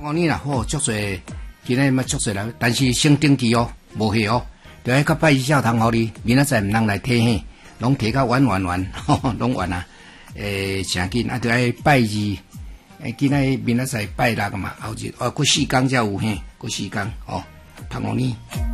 哦，你啦，哦，足侪，今日嘛足侪人，但是先登记哦，无去哦，就爱到拜一教堂互你，明仔载毋通来提嘿，拢提到完，拢完啊，诚紧啊，就爱拜二，今仔明仔载拜六嘛，后日过4天才有嘿，过4天哦，通互你。